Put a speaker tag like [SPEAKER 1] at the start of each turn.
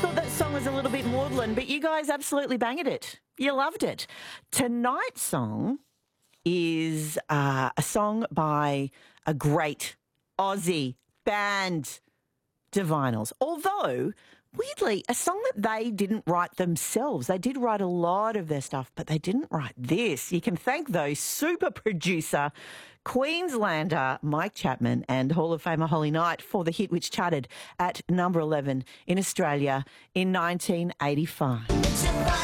[SPEAKER 1] Thought that song was a little bit maudlin, but you guys absolutely banged it. You loved it. Tonight's song is a song by a great Aussie band, Divinyls. Although, weirdly, a song that they didn't write themselves. They did write a lot of their stuff, but they didn't write this. You can thank those super producer, Queenslander Mike Chapman and Hall of Famer Holly Knight for the hit which charted at number 11 in Australia in 1985.